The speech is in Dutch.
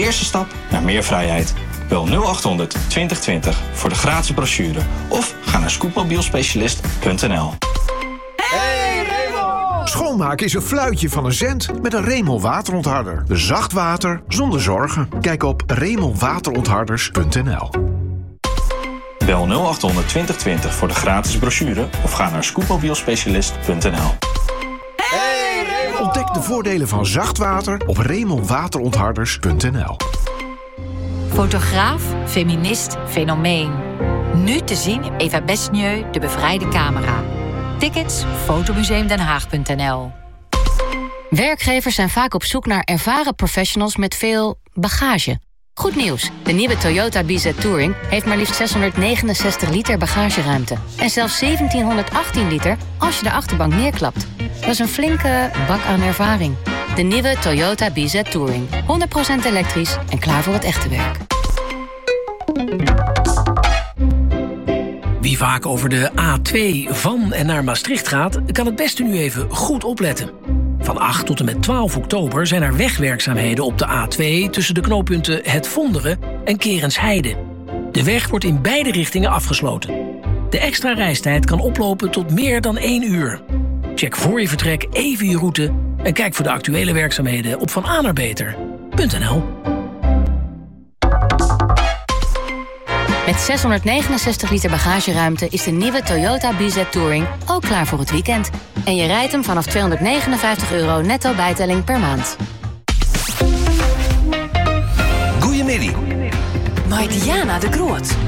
eerste stap naar meer vrijheid. Bel 0800 2020 voor de gratis brochure. Of ga naar scootmobielspecialist.nl. Schoonmaken is een fluitje van een cent met een Remel waterontharder. Zacht water zonder zorgen. Kijk op remelwaterontharders.nl. Bel 0800 2020 voor de gratis brochure of ga naar scootmobielspecialist.nl. Ontdek de voordelen van zacht water op remelwaterontharders.nl. Fotograaf, feminist, fenomeen. Nu te zien in Eva Besnieu, De Bevrijde Camera. Tickets, fotomuseumdenhaag.nl. Werkgevers zijn vaak op zoek naar ervaren professionals met veel bagage. Goed nieuws, de nieuwe Toyota BZ Touring heeft maar liefst 669 liter bagageruimte. En zelfs 1718 liter als je de achterbank neerklapt. Dat is een flinke bak aan ervaring. De nieuwe Toyota BZ Touring. 100% elektrisch en klaar voor het echte werk. Wie vaak over de A2 van en naar Maastricht gaat, kan het beste nu even goed opletten. Van 8 tot en met 12 oktober zijn er wegwerkzaamheden op de A2 tussen de knooppunten Het Vonderen en Kerensheide. De weg wordt in beide richtingen afgesloten. De extra reistijd kan oplopen tot meer dan 1 uur. Check voor je vertrek even je route en kijk voor de actuele werkzaamheden op vananerbeter.nl. Met 669 liter bagageruimte is de nieuwe Toyota BZ Touring ook klaar voor het weekend. En je rijdt hem vanaf €259 netto bijtelling per maand. Goedemiddag. Maar Diana de Groot.